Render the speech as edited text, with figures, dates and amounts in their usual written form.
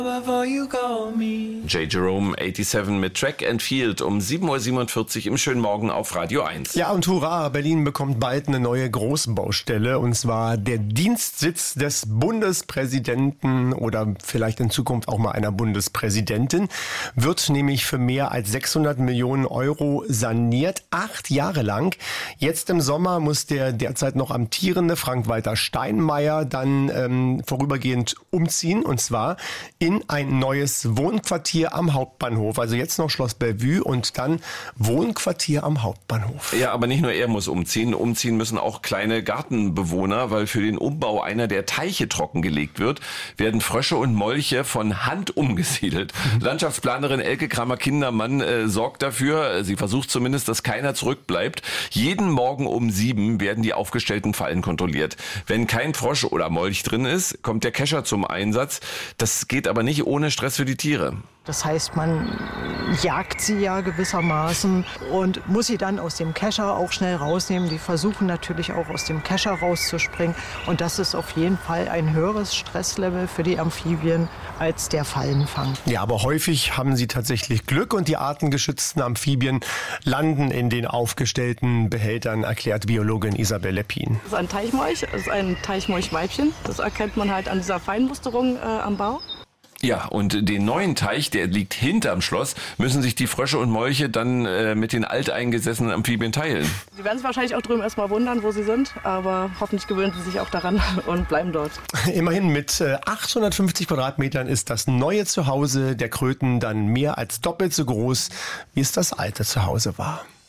J. Jerome 87 mit Track and Field um 7.47 Uhr im schönen Morgen auf Radio 1. Ja, und hurra, Berlin bekommt bald eine neue Großbaustelle, und zwar der Dienstsitz des Bundespräsidenten oder vielleicht in Zukunft auch mal einer Bundespräsidentin, wird nämlich für mehr als 600 Millionen Euro saniert, 8 Jahre lang. Jetzt im Sommer muss der derzeit noch amtierende Frank-Walter Steinmeier dann vorübergehend umziehen, und zwar in ein neues Wohnquartier am Hauptbahnhof. Also jetzt noch Schloss Bellevue und dann Wohnquartier am Hauptbahnhof. Ja, aber nicht nur er muss umziehen. Umziehen müssen auch kleine Gartenbewohner, weil für den Umbau einer der Teiche trockengelegt wird, werden Frösche und Molche von Hand umgesiedelt. Landschaftsplanerin Elke Kramer-Kindermann sorgt dafür, sie versucht zumindest, dass keiner zurückbleibt. Jeden Morgen um 7 werden die aufgestellten Fallen kontrolliert. Wenn kein Frosch oder Molch drin ist, kommt der Kescher zum Einsatz. Das geht aber nicht ohne Stress für die Tiere. Das heißt, man jagt sie ja gewissermaßen und muss sie dann aus dem Kescher auch schnell rausnehmen. Die versuchen natürlich auch aus dem Kescher rauszuspringen. Und das ist auf jeden Fall ein höheres Stresslevel für die Amphibien als der Fallenfang. Ja, aber häufig haben sie tatsächlich Glück und die artengeschützten Amphibien landen in den aufgestellten Behältern, erklärt Biologin Isabel Leppin. Das ist ein Teichmolch, das ist ein Teichmolchweibchen. Das erkennt man halt an dieser Feinmusterung am Bauch. Ja, und den neuen Teich, der liegt hinterm Schloss, müssen sich die Frösche und Molche dann mit den alteingesessenen Amphibien teilen. Sie werden sich wahrscheinlich auch drüben erstmal wundern, wo sie sind, aber hoffentlich gewöhnen sie sich auch daran und bleiben dort. Immerhin mit 850 Quadratmetern ist das neue Zuhause der Kröten dann mehr als doppelt so groß, wie es das alte Zuhause war.